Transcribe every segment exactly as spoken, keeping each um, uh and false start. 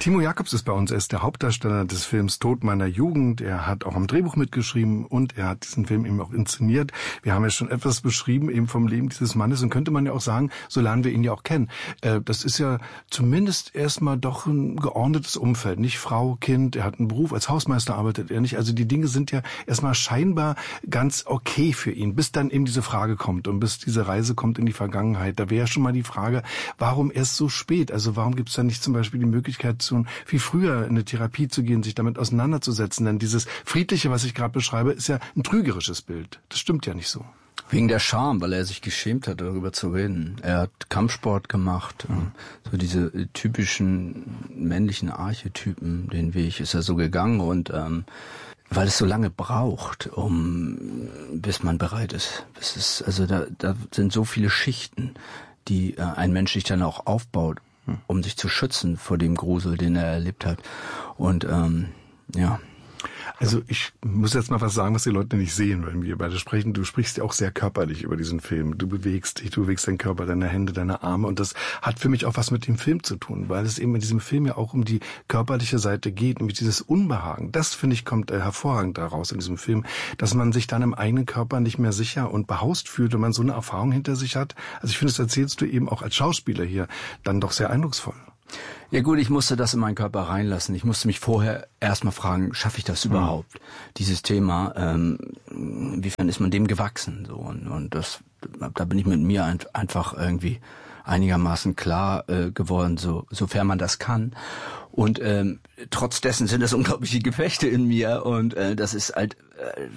Timo Jacobs ist bei uns. Er ist der Hauptdarsteller des Films Tod meiner Jugend. Er hat auch am Drehbuch mitgeschrieben und er hat diesen Film eben auch inszeniert. Wir haben ja schon etwas beschrieben eben vom Leben dieses Mannes und könnte man ja auch sagen, so lernen wir ihn ja auch kennen. Äh, das ist ja zumindest erstmal doch ein geordnetes Umfeld. Nicht Frau, Kind, er hat einen Beruf, als Hausmeister arbeitet er nicht. Also die Dinge sind ja erstmal scheinbar ganz okay für ihn, bis dann eben diese Frage kommt und bis diese Reise kommt in die Vergangenheit. Da wäre schon mal die Frage, warum erst so spät? Also warum gibt es da nicht zum Beispiel die Möglichkeit, zu viel früher in eine Therapie zu gehen, sich damit auseinanderzusetzen? Denn dieses Friedliche, was ich gerade beschreibe, ist ja ein trügerisches Bild. Das stimmt ja nicht so. Wegen der Scham, weil er sich geschämt hat, darüber zu reden. Er hat Kampfsport gemacht. Mhm. So diese typischen männlichen Archetypen, den Weg ist er so gegangen und ähm, weil es so lange braucht, um bis man bereit ist. Das ist, also da, da sind so viele Schichten, die äh, ein Mensch sich dann auch aufbaut, um sich zu schützen vor dem Grusel, den er erlebt hat. Und ähm, ja. Also ich muss jetzt mal was sagen, was die Leute nicht sehen, wenn wir beide sprechen. Du sprichst ja auch sehr körperlich über diesen Film. Du bewegst dich, du bewegst deinen Körper, deine Hände, deine Arme. Und das hat für mich auch was mit dem Film zu tun, weil es eben in diesem Film ja auch um die körperliche Seite geht, nämlich dieses Unbehagen. Das, finde ich, kommt äh, hervorragend daraus in diesem Film, dass man sich dann im eigenen Körper nicht mehr sicher und behaust fühlt, wenn man so eine Erfahrung hinter sich hat. Also ich finde, das erzählst du eben auch als Schauspieler hier dann doch sehr eindrucksvoll. Ja gut, ich musste das in meinen Körper reinlassen. Ich musste mich vorher erstmal fragen, schaffe ich das überhaupt? Mhm. Dieses Thema, ähm, inwiefern ist man dem gewachsen? So und, und das, da bin ich mit mir ein, einfach irgendwie einigermaßen klar äh, geworden, so sofern man das kann. Und ähm, trotz dessen sind das unglaubliche Gefechte in mir und äh, das ist halt, äh,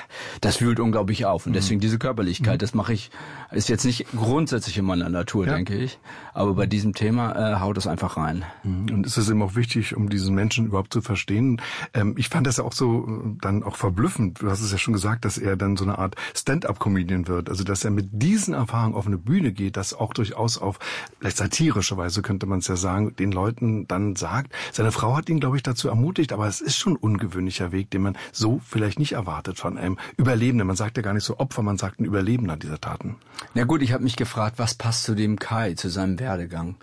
das wühlt unglaublich auf. Und deswegen diese Körperlichkeit, mhm. das mache ich, ist jetzt nicht grundsätzlich in meiner Natur, ja. denke ich. Aber bei diesem Thema äh, haut es einfach rein. Und ist es eben auch wichtig, um diesen Menschen überhaupt zu verstehen. Ähm, ich fand das ja auch so dann auch verblüffend. Du hast es ja schon gesagt, dass er dann so eine Art Stand-up-Comedian wird. Also dass er mit diesen Erfahrungen auf eine Bühne geht, das auch durchaus auf vielleicht satirische Weise, könnte man es ja sagen, den Leuten dann sagt. Seine Frau hat ihn, glaube ich, dazu ermutigt, aber es ist schon ein ungewöhnlicher Weg, den man so vielleicht nicht erwartet von einem Überlebenden. Man sagt ja gar nicht so Opfer, man sagt ein Überlebender dieser Taten. Na gut, ich habe mich gefragt, was passt zu dem Kai, zu seinem Werdegang?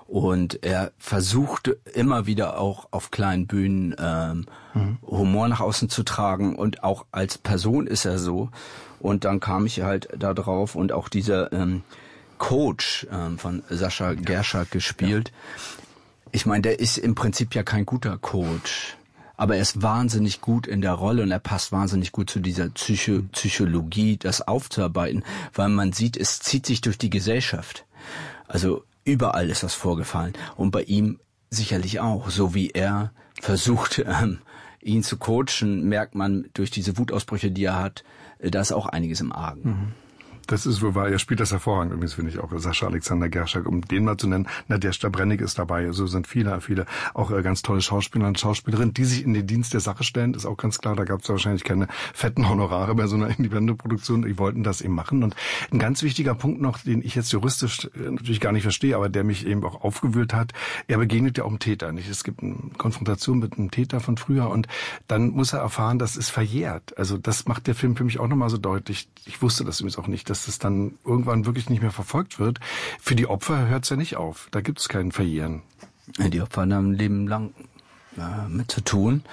Und er versuchte immer wieder auch auf kleinen Bühnen ähm, mhm. Humor nach außen zu tragen und auch als Person ist er so. Und dann kam ich halt da drauf und auch dieser ähm, Coach ähm, von Sascha Gerschak gespielt. Ja. Ich meine, der ist im Prinzip ja kein guter Coach, aber er ist wahnsinnig gut in der Rolle und er passt wahnsinnig gut zu dieser Psycho- Psychologie, das aufzuarbeiten, weil man sieht, es zieht sich durch die Gesellschaft. Also überall ist das vorgefallen und bei ihm sicherlich auch, so wie er versucht, ähm, ihn zu coachen, merkt man durch diese Wutausbrüche, die er hat, äh, da ist auch einiges im Argen. Mhm. Das ist wohl wahr. Er spielt das hervorragend übrigens, finde ich auch. Sascha Alexander Gerschak, um den mal zu nennen. Nadezhda Brennig ist dabei. So sind viele, viele auch äh, ganz tolle Schauspieler und Schauspielerinnen, die sich in den Dienst der Sache stellen. Ist auch ganz klar, da gab es ja wahrscheinlich keine fetten Honorare bei so einer Independent-Produktion. Die wollten das eben machen. Und ein ganz wichtiger Punkt noch, den ich jetzt juristisch natürlich gar nicht verstehe, aber der mich eben auch aufgewühlt hat, er begegnet ja auch einem Täter. Nicht? Es gibt eine Konfrontation mit einem Täter von früher und dann muss er erfahren, das ist verjährt. Also das macht der Film für mich auch nochmal so deutlich. Ich wusste das übrigens auch nicht, dass es dann irgendwann wirklich nicht mehr verfolgt wird. Für die Opfer hört es ja nicht auf. Da gibt es kein Verjähren. Die Opfer haben ein Leben lang äh, mit zu tun.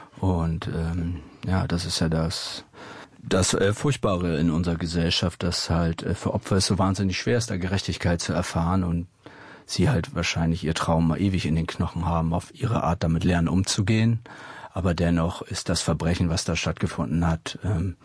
Und ähm, ja, das ist ja das, das äh, Furchtbare in unserer Gesellschaft, dass halt äh, für Opfer es so wahnsinnig schwer ist, da Gerechtigkeit zu erfahren und sie halt wahrscheinlich ihr Trauma ewig in den Knochen haben, auf ihre Art damit lernen umzugehen. Aber dennoch ist das Verbrechen, was da stattgefunden hat, ähm,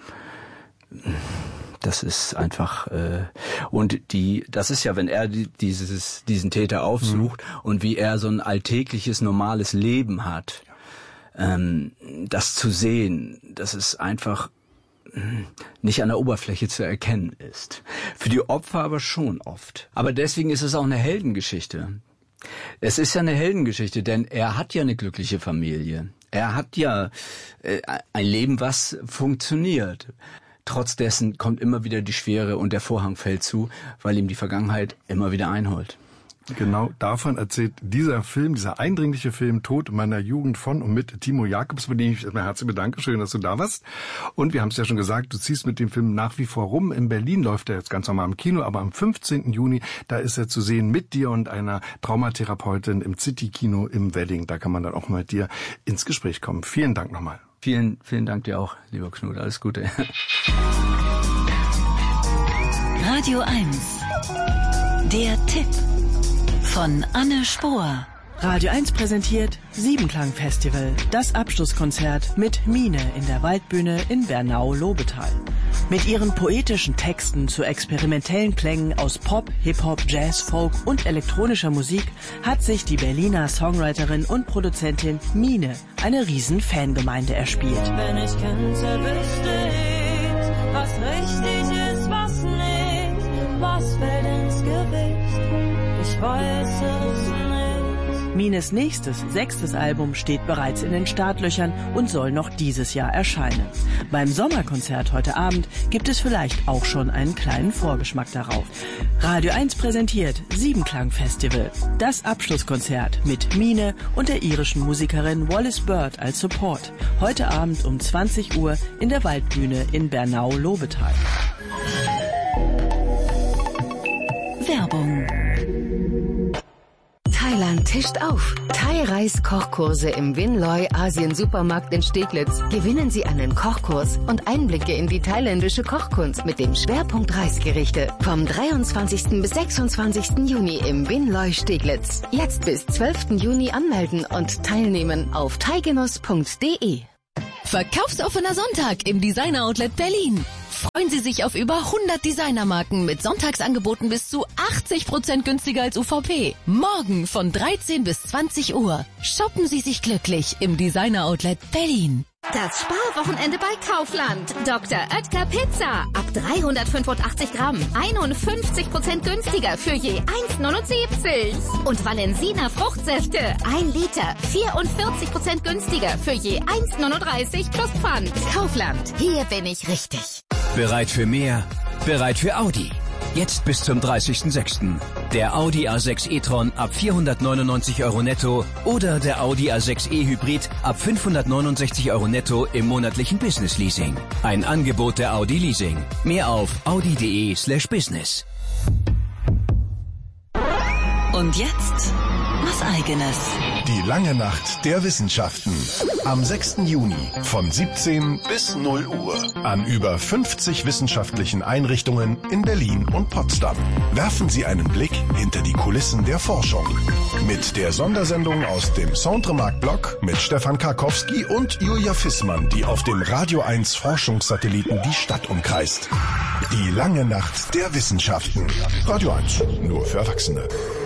das ist einfach äh, und die das ist ja, wenn er die, dieses diesen Täter aufsucht mhm. und wie er so ein alltägliches normales Leben hat, ähm, das zu sehen, das ist einfach nicht an der Oberfläche zu erkennen ist. Für die Opfer aber schon oft. Aber deswegen ist es auch eine Heldengeschichte. Es ist ja eine Heldengeschichte, denn er hat ja eine glückliche Familie. Er hat ja äh, ein Leben, was funktioniert. Trotz dessen kommt immer wieder die Schwere und der Vorhang fällt zu, weil ihm die Vergangenheit immer wieder einholt. Genau davon erzählt dieser Film, dieser eindringliche Film Tod meiner Jugend von und mit Timo Jacobs, bei dem ich erstmal herzlich bedanke. Schön, dass du da warst. Und wir haben es ja schon gesagt, du ziehst mit dem Film nach wie vor rum. In Berlin läuft er jetzt ganz normal im Kino, aber am fünfzehnten Juni, da ist er zu sehen mit dir und einer Traumatherapeutin im City-Kino im Wedding. Da kann man dann auch mal mit dir ins Gespräch kommen. Vielen Dank nochmal. Vielen, vielen Dank dir auch, lieber Knut. Alles Gute. Radio eins. Der Tipp von Anne Spohr. Radio eins präsentiert Siebenklang-Festival, das Abschlusskonzert mit Mine in der Waldbühne in Bernau-Lobetal. Mit ihren poetischen Texten zu experimentellen Klängen aus Pop, Hip-Hop, Jazz, Folk und elektronischer Musik hat sich die Berliner Songwriterin und Produzentin Mine eine riesen Fangemeinde erspielt. Wenn ich könnte, wüsste ich, was richtig ist, was nicht, was fällt ins Gewicht, ich weiß es nicht. Mines nächstes, sechstes Album steht bereits in den Startlöchern und soll noch dieses Jahr erscheinen. Beim Sommerkonzert heute Abend gibt es vielleicht auch schon einen kleinen Vorgeschmack darauf. Radio eins präsentiert Siebenklang-Festival, das Abschlusskonzert mit Mine und der irischen Musikerin Wallis Bird als Support. Heute Abend um zwanzig Uhr in der Waldbühne in Bernau-Lobetal. Werbung. Thailand tischt auf. Thai-Reis-Kochkurse im Winloy Asien-Supermarkt in Steglitz. Gewinnen Sie einen Kochkurs und Einblicke in die thailändische Kochkunst mit dem Schwerpunkt Reisgerichte. Vom dreiundzwanzigsten bis sechsundzwanzigsten Juni im Winloy Steglitz. Jetzt bis zwölften Juni anmelden und teilnehmen auf thaigenuss punkt de. Verkaufsoffener Sonntag im Designer Outlet Berlin. Freuen Sie sich auf über hundert Designermarken mit Sonntagsangeboten bis zu achtzig Prozent günstiger als U V P. Morgen von dreizehn bis zwanzig Uhr. Shoppen Sie sich glücklich im Designer Outlet Berlin. Das Sparwochenende bei Kaufland. Doktor Oetker Pizza. Ab dreihundertfünfundachtzig Gramm. einundfünfzig Prozent günstiger für je eins neunundsiebzig. Und Valensina Fruchtsäfte. ein Liter. vierundvierzig Prozent günstiger für je eins neununddreißig plus Pfand. Kaufland. Hier bin ich richtig. Bereit für mehr? Bereit für Audi. Jetzt bis zum dreißigsten sechsten Der Audi A sechs e-tron ab vierhundertneunundneunzig Euro netto oder der Audi A sechs e Hybrid ab fünfhundertneunundsechzig Euro netto im monatlichen Business Leasing. Ein Angebot der Audi Leasing. Mehr auf audi punkt de slash business. Und jetzt was Eigenes. Die lange Nacht der Wissenschaften. Am sechsten Juni von siebzehn bis null Uhr an über fünfzig wissenschaftlichen Einrichtungen in Berlin und Potsdam. Werfen Sie einen Blick hinter die Kulissen der Forschung. Mit der Sondersendung aus dem Centremarkt-Blog mit Stefan Karkowski und Julia Fissmann, die auf dem Radio eins Forschungssatelliten die Stadt umkreist. Die lange Nacht der Wissenschaften. Radio eins, nur für Erwachsene.